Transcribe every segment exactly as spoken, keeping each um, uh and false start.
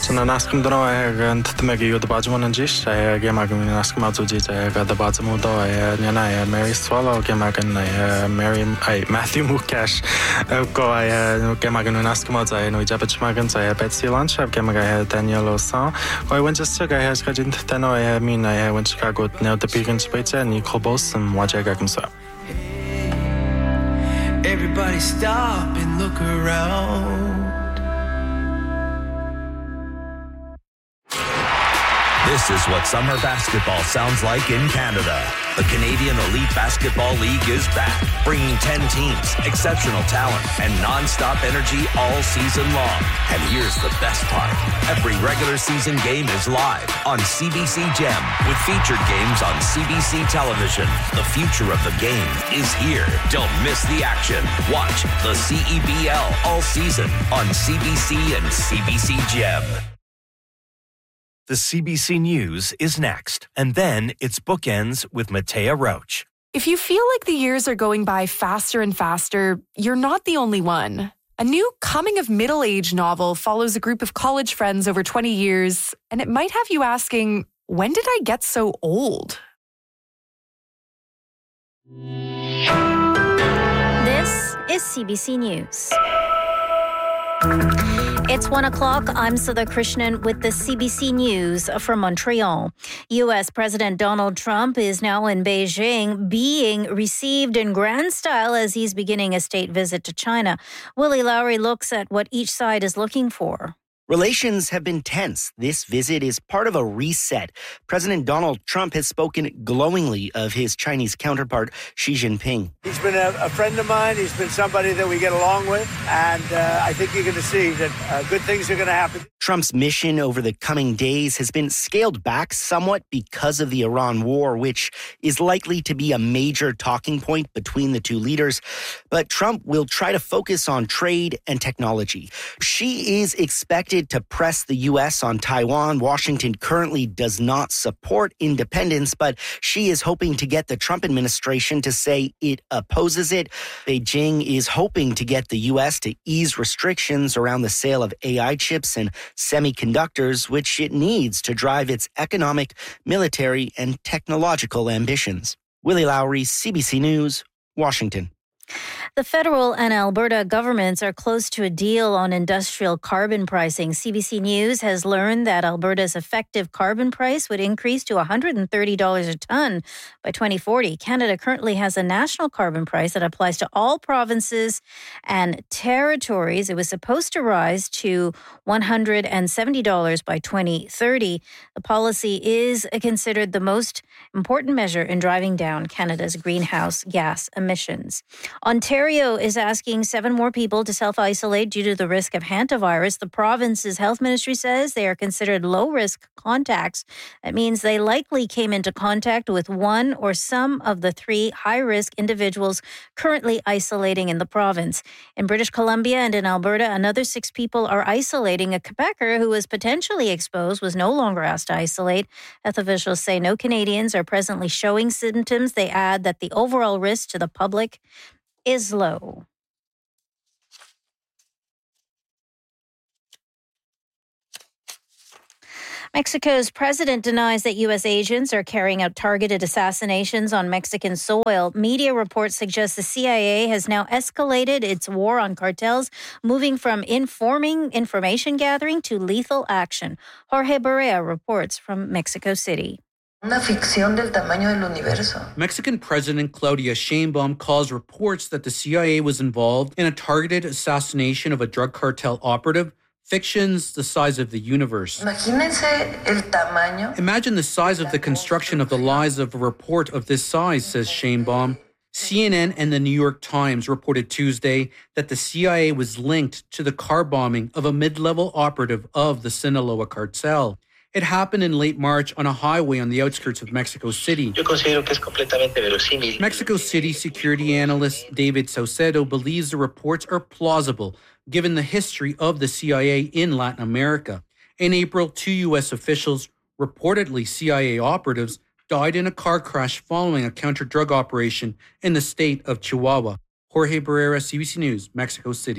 So na naskim dono e gan tmegi yod bajmon jish e gemagin naskim azuji e ga da bajmo do e nyana e Mary Swallow gemagin e Mary I Matthew Mukesh go e gemagin naskim azuji no jabach magan e Betsy Lunch gemaga Daniel Osan go when just ga has ga jint tano e min e when Chicago no the begin space ni kobos waje ga kumsa. Everybody stop and look around. This is what summer basketball sounds like in Canada. The Canadian Elite Basketball League is back, bringing ten teams, exceptional talent, and non-stop energy all season long. And here's the best part. Every regular season game is live on C B C Gem with featured games on C B C television. The future of the game is here. Don't miss the action. Watch the C E B L all season on C B C and C B C Gem. The C B C News is next, and then it's Bookends with Matea Roach. If you feel like the years are going by faster and faster, you're not the only one. A new coming-of-middle-age novel follows a group of college friends over twenty years, and it might have you asking, when did I get so old? This is C B C News. It's one o'clock. I'm Sudha Krishnan with the C B C News from Montreal. U S President Donald Trump is now in Beijing, being received in grand style as he's beginning a state visit to China. Willie Lowry looks at what each side is looking for. Relations have been tense. This visit is part of a reset. President Donald Trump has spoken glowingly of his Chinese counterpart, Xi Jinping. He's been a, a friend of mine. He's been somebody that we get along with. And uh, I think you're going to see that uh, good things are going to happen. Trump's mission over the coming days has been scaled back somewhat because of the Iran war, which is likely to be a major talking point between the two leaders. But Trump will try to focus on trade and technology. Xi is expected to press the U S on Taiwan. Washington currently does not support independence, but Xi is hoping to get the Trump administration to say it opposes it. Beijing is hoping to get the U S to ease restrictions around the sale of A I chips and semiconductors, which it needs to drive its economic, military, and technological ambitions. Willie Lowry, C B C News, Washington. The federal and Alberta governments are close to a deal on industrial carbon pricing. C B C News has learned that Alberta's effective carbon price would increase to one hundred thirty dollars a ton by twenty forty. Canada currently has a national carbon price that applies to all provinces and territories. It was supposed to rise to one hundred seventy dollars by twenty thirty. The policy is considered the most important measure in driving down Canada's greenhouse gas emissions. Ontario is asking seven more people to self-isolate due to the risk of hantavirus. The province's health ministry says they are considered low-risk contacts. That means they likely came into contact with one or some of the three high-risk individuals currently isolating in the province. In British Columbia and in Alberta, another six people are isolating. A Quebecer who was potentially exposed was no longer asked to isolate. Health officials say no Canadians are presently showing symptoms. They add that the overall risk to the public is low. Mexico's president denies that U S agents are carrying out targeted assassinations on Mexican soil. Media reports suggest the C I A has now escalated its war on cartels, moving from informing information gathering to lethal action. Jorge Barea reports from Mexico City. Una ficción del tamaño del universo. Mexican President Claudia Sheinbaum calls reports that the C I A was involved in a targeted assassination of a drug cartel operative fictions the size of the universe. Imagínense el tamaño. Imagine the size of the construction of the lies of a report of this size, says Sheinbaum. C N N and the New York Times reported Tuesday that the C I A was linked to the car bombing of a mid-level operative of the Sinaloa cartel. It happened in late March on a highway on the outskirts of Mexico City. Yo considero que es completamente verosímil. Mexico City security analyst David Saucedo believes the reports are plausible given the history of the C I A in Latin America. In April, two U S officials, reportedly C I A operatives, died in a car crash following a counter-drug operation in the state of Chihuahua. Jorge Barrera, C B C News, Mexico City.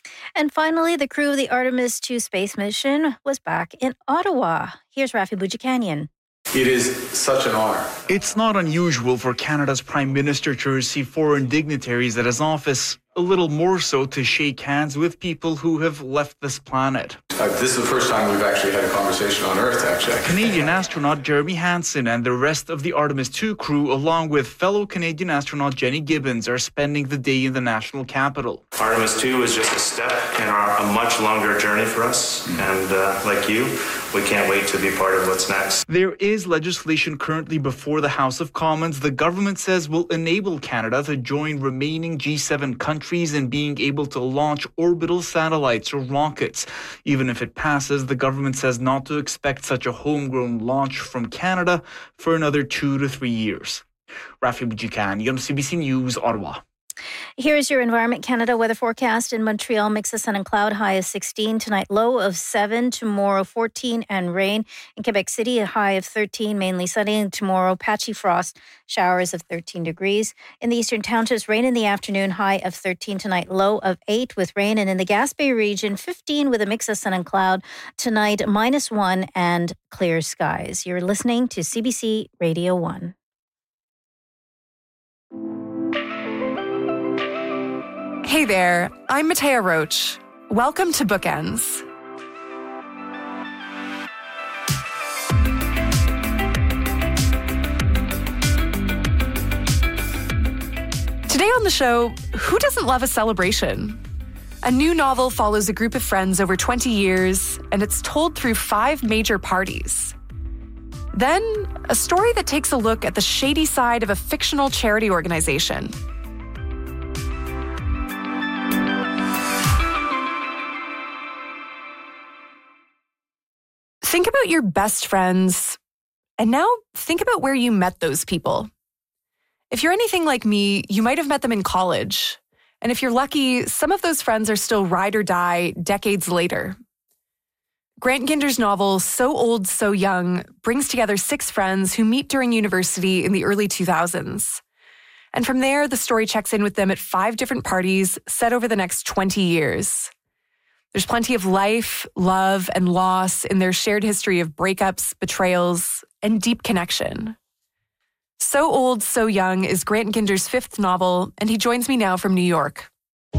And finally, the crew of the Artemis two space mission was back in Ottawa. Here's Rafi Boudjikanian. It is such an honor. It's not unusual for Canada's Prime Minister to receive foreign dignitaries at his office, a little more so to shake hands with people who have left this planet. Uh, this is the first time we've actually had a conversation on Earth, actually. Canadian astronaut Jeremy Hansen and the rest of the Artemis two crew, along with fellow Canadian astronaut Jenny Gibbons, are spending the day in the national capital. Artemis two is just a step in our, a much longer journey for us. Mm-hmm. And uh, like you, we can't wait to be part of what's next. There is legislation currently before the House of Commons the government says will enable Canada to join remaining G seven countries in being able to launch orbital satellites or rockets. Even if it passes, the government says not to expect such a homegrown launch from Canada for another two to three years. Rafi Boudjikanian, C B C News, Ottawa. Here's your Environment Canada weather forecast. In Montreal, mix of sun and cloud, high of sixteen. Tonight, low of seven. Tomorrow, fourteen and rain. In Quebec City, a high of thirteen, mainly sunny. And tomorrow, patchy frost, showers of thirteen degrees. In the Eastern Townships, rain in the afternoon, high of thirteen. Tonight, low of eight with rain. And in the Gaspé region, fifteen with a mix of sun and cloud. Tonight, minus one and clear skies. You're listening to C B C Radio one. Hey there, I'm Matea Roach. Welcome to Bookends. Today on the show, who doesn't love a celebration? A new novel follows a group of friends over twenty years, and it's told through five major parties. Then, a story that takes a look at the shady side of a fictional charity organization. Think about your best friends, and now think about where you met those people. If you're anything like me, you might have met them in college. And if you're lucky, some of those friends are still ride or die decades later. Grant Ginder's novel, So Old, So Young, brings together six friends who meet during university in the early two thousands. And from there, the story checks in with them at five different parties set over the next twenty years. There's plenty of life, love, and loss in their shared history of breakups, betrayals, and deep connection. So Old, So Young is Grant Ginder's fifth novel, and he joins me now from New York.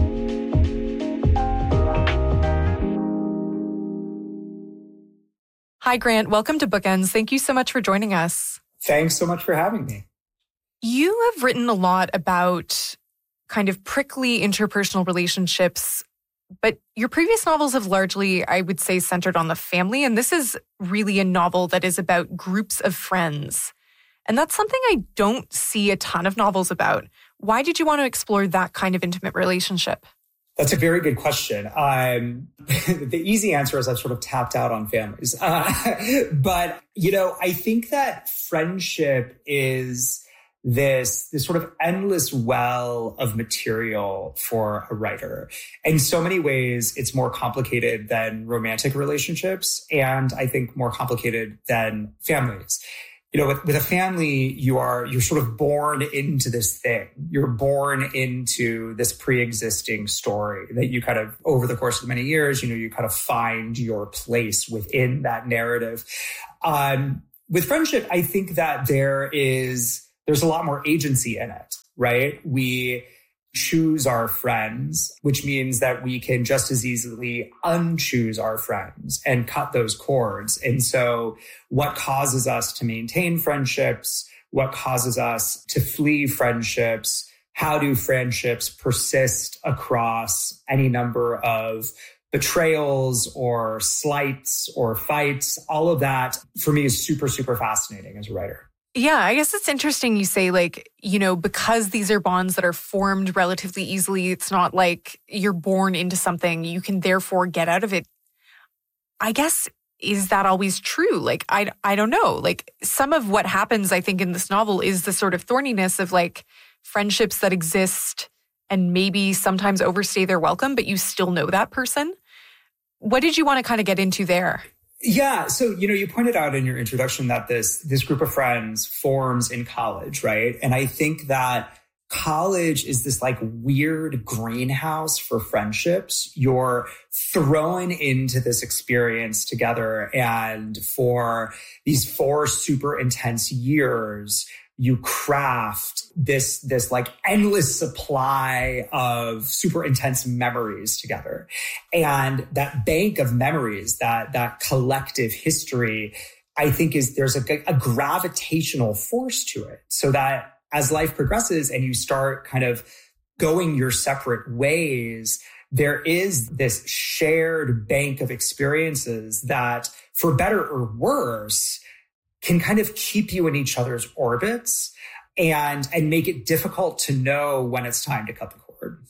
Hi, Grant. Welcome to Bookends. Thank you so much for joining us. Thanks so much for having me. You have written a lot about kind of prickly interpersonal relationships, but your previous novels have largely, I would say, centered on the family. And this is really a novel that is about groups of friends. And that's something I don't see a ton of novels about. Why did you want to explore that kind of intimate relationship? That's a very good question. Um, the easy answer is I've sort of tapped out on families. Uh, but, you know, I think that friendship is this, this sort of endless well of material for a writer. In so many ways, it's more complicated than romantic relationships, and I think more complicated than families. You know, with, with a family, you are, you're sort of born into this thing. You're born into this pre-existing story that you kind of, over the course of many years, you know, you kind of find your place within that narrative. Um, with friendship, I think that there is, there's a lot more agency in it, right? We choose our friends, which means that we can just as easily unchoose our friends and cut those cords. And so what causes us to maintain friendships? What causes us to flee friendships? How do friendships persist across any number of betrayals or slights or fights? All of that for me is super, super fascinating as a writer. Yeah, I guess it's interesting you say, like, you know, because these are bonds that are formed relatively easily, it's not like you're born into something, you can therefore get out of it. I guess, is that always true? Like, I, I don't know. Like, some of what happens, I think, in this novel is the sort of thorniness of, like, friendships that exist and maybe sometimes overstay their welcome, but you still know that person. What did you want to kind of get into there? Yeah. So, you know, you pointed out in your introduction that this, this group of friends forms in college, right? And I think that college is this like weird greenhouse for friendships. You're thrown into this experience together. And for these four super intense years, you craft this, this like endless supply of super intense memories together. And that bank of memories, that, that collective history, I think is there's a, a gravitational force to it, so that as life progresses and you start kind of going your separate ways, there is this shared bank of experiences that, for better or worse, can kind of keep you in each other's orbits and, and make it difficult to know when it's time to cut the cord.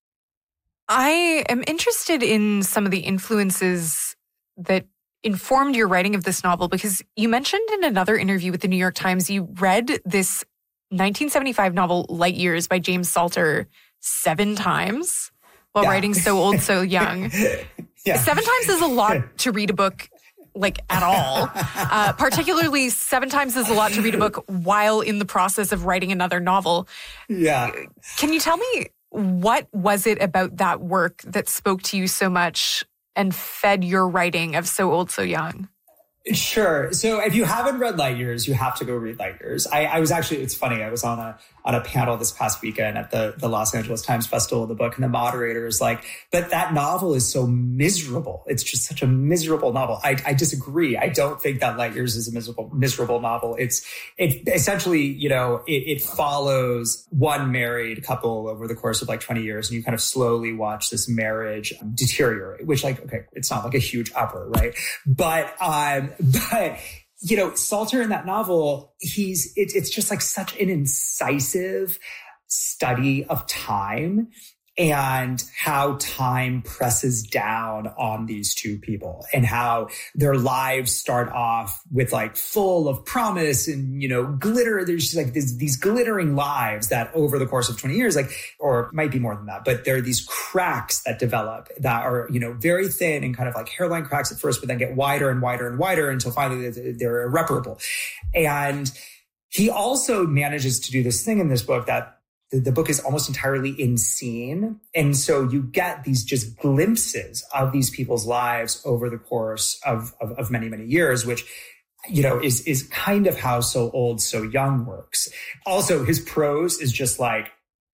I am interested in some of the influences that informed your writing of this novel, because you mentioned in another interview with the New York Times, you read this nineteen seventy-five novel Light Years by James Salter seven times while yeah. writing So Old, So Young. yeah. Seven times is a lot to read a book like at all. Uh, particularly seven times is a lot to read a book while in the process of writing another novel. Yeah. Can you tell me, what was it about that work that spoke to you so much and fed your writing of So Old, So Young? Sure. So if you haven't read Light Years, you have to go read Light Years. I, I was actually, it's funny, I was on a on a panel this past weekend at the, the Los Angeles Times Festival of the Book, and the moderator is like, but that novel is so miserable. It's just such a miserable novel. I, I disagree. I don't think that Light Years is a miserable, miserable novel. It's, it essentially, you know, it, it follows one married couple over the course of like twenty years, and you kind of slowly watch this marriage deteriorate, which, like, okay, it's not like a huge upper, right? But, um, but, you know, Salter in that novel, he's, it, it's just like such an incisive study of time and how time presses down on these two people, and how their lives start off with like full of promise and, you know, glitter. There's just like this, these glittering lives that over the course of twenty years, like, or might be more than that, but there are these cracks that develop that are, you know, very thin and kind of like hairline cracks at first, but then get wider and wider and wider until finally they're irreparable. And he also manages to do this thing in this book that The, the book is almost entirely in scene. And so you get these just glimpses of these people's lives over the course of, of, of many, many years, which, you know, is, is kind of how So Old, So Young works. Also, his prose is just like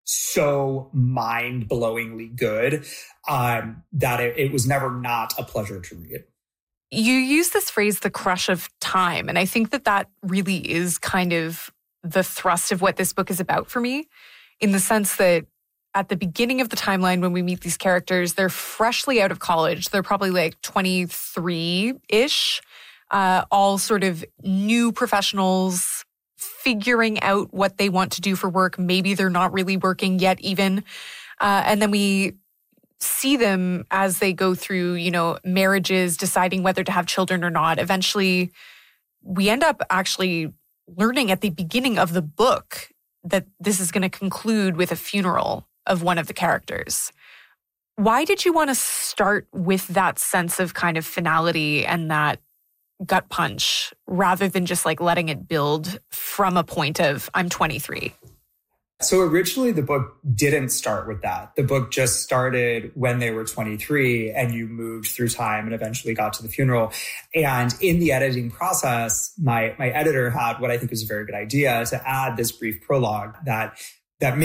so mind-blowingly good um, that it, it was never not a pleasure to read. You use this phrase, the crush of time. And I think that that really is kind of the thrust of what this book is about for me, in the sense that at the beginning of the timeline, when we meet these characters, they're freshly out of college. They're probably like twenty-three-ish, uh, all sort of new professionals figuring out what they want to do for work. Maybe they're not really working yet even. Uh, and then we see them as they go through, you know, marriages, deciding whether to have children or not. Eventually, we end up actually learning at the beginning of the book that this is going to conclude with a funeral of one of the characters. Why did you want to start with that sense of kind of finality and that gut punch rather than just like letting it build from a point of, I'm twenty-three? So originally the book didn't start with that. The book just started when they were twenty-three, and you moved through time and eventually got to the funeral. And in the editing process, my, my editor had what I think was a very good idea, to add this brief prologue that, that